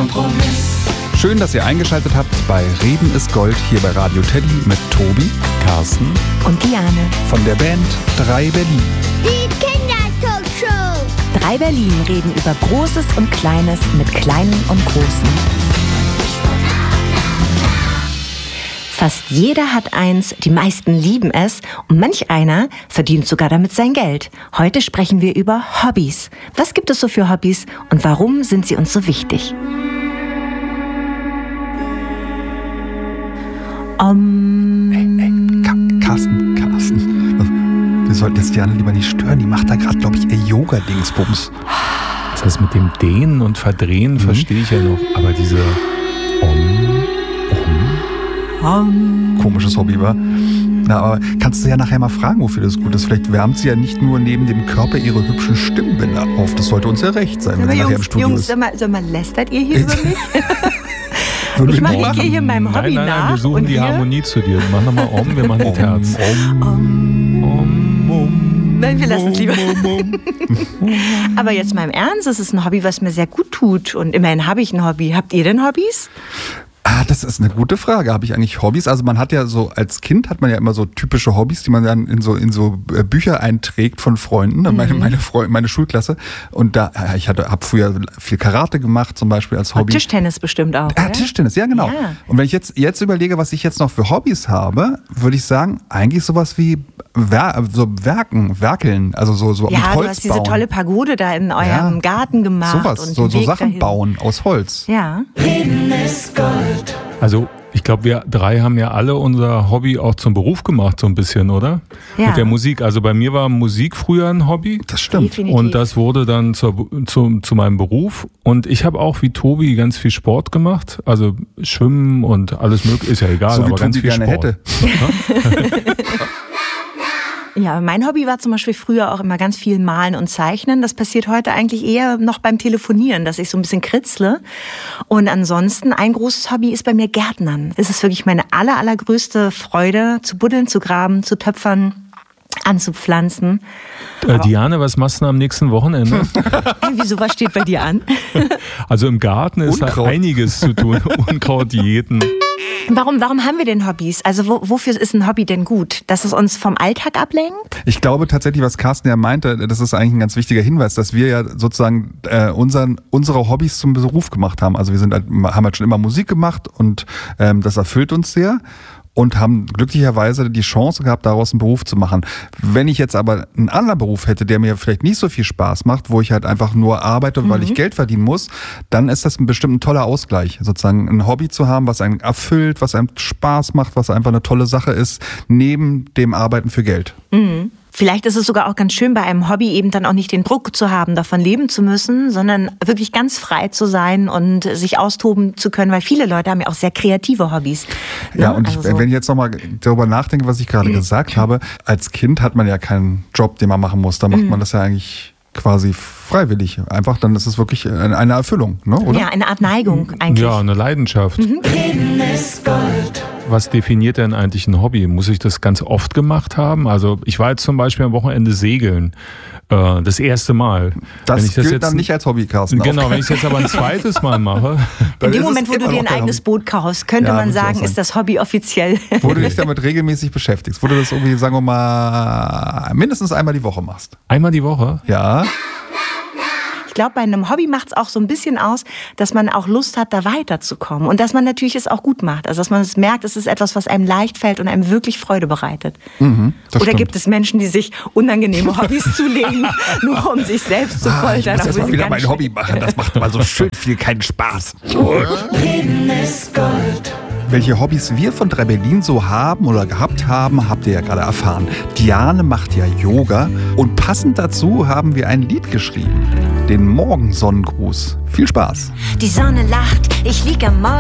Kompromiss. Schön, dass ihr eingeschaltet habt bei Reden ist Gold hier bei Radio Teddy mit Tobi, Carsten und Diane von der Band 3 Berlin. Die Kindertalkshow. 3 Berlin reden über Großes und Kleines mit Kleinen und Großen. Fast jeder hat eins, die meisten lieben es und manch einer verdient sogar damit sein Geld. Heute sprechen wir über Hobbys. Was gibt es so für Hobbys und warum sind sie uns so wichtig? Carsten. Wir sollten jetzt Diane lieber nicht stören. Die macht da gerade, glaube ich, ihr Yoga-Dingsbums. Das heißt, mit dem Dehnen und Verdrehen verstehe ich ja noch. Aber diese Komisches Hobby, wa? Na, aber kannst du ja nachher mal fragen, wofür das gut ist. Vielleicht wärmt sie ja nicht nur neben dem Körper ihre hübschen Stimmbänder auf. Das sollte uns ja recht sein, wenn sie nachher im Studio ist. Sag mal, lästert ihr hier über mich? Ich gehe hier meinem Hobby nach. Nein, wir suchen die Harmonie zu dir. Mach nochmal wir machen das Herz. Nein, wir lassen es lieber. Aber jetzt mal im Ernst, es ist ein Hobby, was mir sehr gut tut. Und immerhin habe ich ein Hobby. Habt ihr denn Hobbys? Das ist eine gute Frage. Habe ich eigentlich Hobbys? Also man hat ja so, als Kind hat man ja immer so typische Hobbys, die man dann in so Bücher einträgt von Freunden, meine Schulklasse. Und da, ich habe früher viel Karate gemacht, zum Beispiel als Hobby. Und Tischtennis bestimmt auch, oder? Tischtennis, ja genau. Ja. Und wenn ich jetzt überlege, was ich jetzt noch für Hobbys habe, würde ich sagen, eigentlich sowas wie werkeln, also so mit Holz bauen. Du hast diese tolle Pagode da in eurem Garten gemacht. Sowas, und so Sachen dahin bauen aus Holz. Ja. Reden ist Gold. Also ich glaube, wir 3 haben ja alle unser Hobby auch zum Beruf gemacht, so ein bisschen, oder? Ja. Mit der Musik. Also bei mir war Musik früher ein Hobby. Das stimmt. Definitiv. Und das wurde dann zu meinem Beruf. Und ich habe auch wie Tobi ganz viel Sport gemacht. Also Schwimmen und alles mögliche, ist ja egal, so aber wie ganz Tobi viel gerne Sport. Hätte. Ja, mein Hobby war zum Beispiel früher auch immer ganz viel Malen und Zeichnen. Das passiert heute eigentlich eher noch beim Telefonieren, dass ich so ein bisschen kritzle. Und ansonsten, ein großes Hobby ist bei mir Gärtnern. Es ist wirklich meine allergrößte Freude, zu buddeln, zu graben, zu töpfern, anzupflanzen. Diane, was machst du am nächsten Wochenende? Wieso, was steht bei dir an? Also im Garten ist da einiges zu tun. Unkrautjäten. Warum haben wir denn Hobbys? Also wofür ist ein Hobby denn gut? Dass es uns vom Alltag ablenkt? Ich glaube tatsächlich, was Carsten ja meinte, das ist eigentlich ein ganz wichtiger Hinweis, dass wir ja sozusagen unsere Hobbys zum Beruf gemacht haben. Also haben halt schon immer Musik gemacht und das erfüllt uns sehr. Und haben glücklicherweise die Chance gehabt, daraus einen Beruf zu machen. Wenn ich jetzt aber einen anderen Beruf hätte, der mir vielleicht nicht so viel Spaß macht, wo ich halt einfach nur arbeite, weil ich Geld verdienen muss, dann ist das bestimmt ein toller Ausgleich, sozusagen ein Hobby zu haben, was einen erfüllt, was einem Spaß macht, was einfach eine tolle Sache ist, neben dem Arbeiten für Geld. Mhm. Vielleicht ist es sogar auch ganz schön, bei einem Hobby eben dann auch nicht den Druck zu haben, davon leben zu müssen, sondern wirklich ganz frei zu sein und sich austoben zu können, weil viele Leute haben ja auch sehr kreative Hobbys. Ja, und also wenn ich jetzt nochmal darüber nachdenke, was ich gerade gesagt habe, als Kind hat man ja keinen Job, den man machen muss. Da macht man das ja eigentlich quasi freiwillig. Einfach, dann ist es wirklich eine Erfüllung, ne? Oder? Ja, eine Art Neigung eigentlich. Ja, eine Leidenschaft. Reden ist Gold. Was definiert denn eigentlich ein Hobby? Muss ich das ganz oft gemacht haben? Also ich war jetzt zum Beispiel am Wochenende segeln. Das erste Mal. Das gilt dann nicht als Hobby, Carsten. Genau, wenn ich es jetzt aber ein zweites Mal mache. In dem Moment, wo du dir ein eigenes Boot kaufst, könnte man sagen, ist das Hobby offiziell. Wo du dich damit regelmäßig beschäftigst. Wo du das irgendwie, sagen wir mal, mindestens einmal die Woche machst. Einmal die Woche? Ja. Ich glaube, bei einem Hobby macht es auch so ein bisschen aus, dass man auch Lust hat, da weiterzukommen. Und dass man natürlich es auch gut macht. Also dass man es merkt, es ist etwas, was einem leicht fällt und einem wirklich Freude bereitet. Oder stimmt. Gibt es Menschen, die sich unangenehme Hobbys zulegen, nur um sich selbst zu foltern? Ich muss erst mal wieder mein Hobby machen. Das macht mal so schön viel keinen Spaß. Reden ist Gold. Welche Hobbys wir von 3 Berlin so haben oder gehabt haben, habt ihr ja gerade erfahren. Diane macht ja Yoga und passend dazu haben wir ein Lied geschrieben. Den Morgensonnengruß. Viel Spaß. Die Sonne lacht, ich lieg am Morgen.